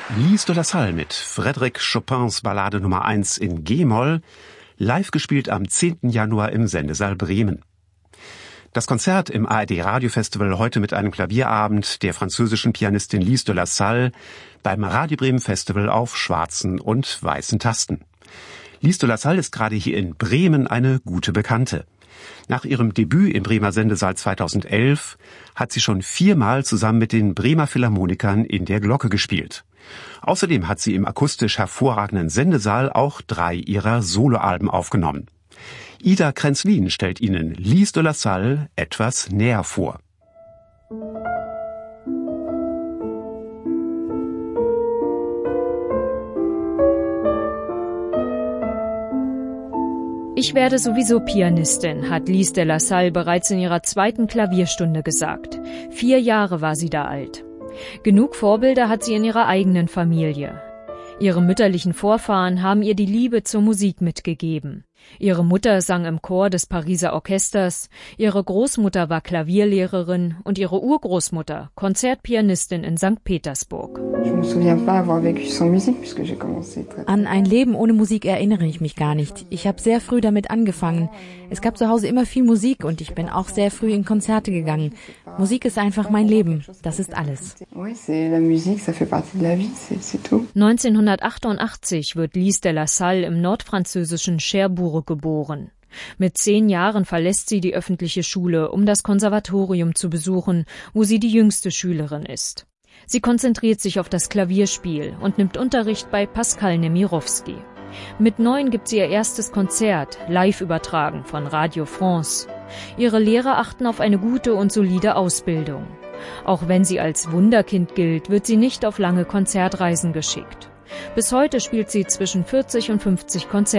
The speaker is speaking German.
Lys de la Salle mit Frédéric Chopins Ballade Nummer 1 in G-Moll, live gespielt am 10. Januar im Sendesaal Bremen. Das Konzert im ARD-Radio-Festival heute mit einem Klavierabend der französischen Pianistin Lys de la Salle beim Radio Bremen Festival auf schwarzen und weißen Tasten. Lys de la Salle ist gerade hier in Bremen eine gute Bekannte. Nach ihrem Debüt im Bremer Sendesaal 2011 hat sie schon 4-mal zusammen mit den Bremer Philharmonikern in der Glocke gespielt. Außerdem hat sie im akustisch hervorragenden Sendesaal auch 3 ihrer Soloalben aufgenommen. Ida Krenzlin stellt Ihnen Lys de la Salle etwas näher vor. Ich werde sowieso Pianistin, hat Lys de la Salle bereits in ihrer 2. Klavierstunde gesagt. 4 Jahre war sie da alt. Genug Vorbilder hat sie in ihrer eigenen Familie. Ihre mütterlichen Vorfahren haben ihr die Liebe zur Musik mitgegeben. Ihre Mutter sang im Chor des Pariser Orchesters, ihre Großmutter war Klavierlehrerin und ihre Urgroßmutter Konzertpianistin in St. Petersburg. An ein Leben ohne Musik erinnere ich mich gar nicht. Ich habe sehr früh damit angefangen. Es gab zu Hause immer viel Musik und ich bin auch sehr früh in Konzerte gegangen. Musik ist einfach mein Leben. Das ist alles. 1988 wird Lys de la Salle im nordfranzösischen Cherbourg geboren. Mit 10 Jahren verlässt sie die öffentliche Schule, um das Konservatorium zu besuchen, wo sie die jüngste Schülerin ist. Sie konzentriert sich auf das Klavierspiel und nimmt Unterricht bei Pascal Nemirovsky. Mit 9 gibt sie ihr erstes Konzert, live übertragen von Radio France. Ihre Lehrer achten auf eine gute und solide Ausbildung. Auch wenn sie als Wunderkind gilt, wird sie nicht auf lange Konzertreisen geschickt. Bis heute spielt sie zwischen 40 und 50 Konzerte